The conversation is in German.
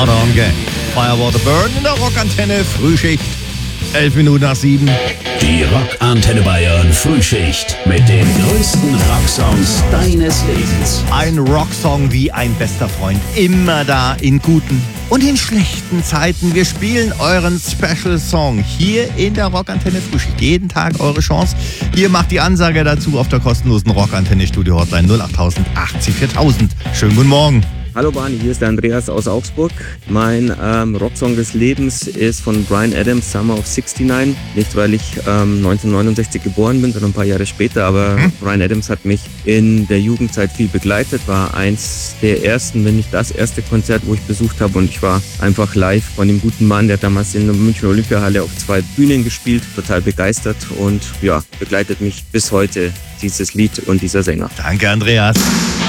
Modern Gang. Firewater Burn in der Rockantenne Frühschicht. 11 Minuten nach 7. Die Rockantenne Bayern Frühschicht mit den größten Rocksongs deines Lebens. Ein Rocksong wie ein bester Freund. Immer da in guten und in schlechten Zeiten. Wir spielen euren Special Song hier in der Rockantenne Frühschicht. Jeden Tag eure Chance. Ihr macht die Ansage dazu auf der kostenlosen Rockantenne Studio Hotline 08000 80 4000. Schönen guten Morgen. Hallo Barney, hier ist der Andreas aus Augsburg. Mein Rocksong des Lebens ist von Bryan Adams, Summer of 69. Nicht, weil ich 1969 geboren bin, sondern ein paar Jahre später. Aber Bryan Adams hat mich in der Jugendzeit viel begleitet. War eins der ersten, wenn nicht das erste Konzert, wo ich besucht habe. Und ich war einfach live von dem guten Mann, der damals in der Münchner Olympiahalle auf 2 Bühnen gespielt. Total begeistert und ja, begleitet mich bis heute dieses Lied und dieser Sänger. Danke, Andreas.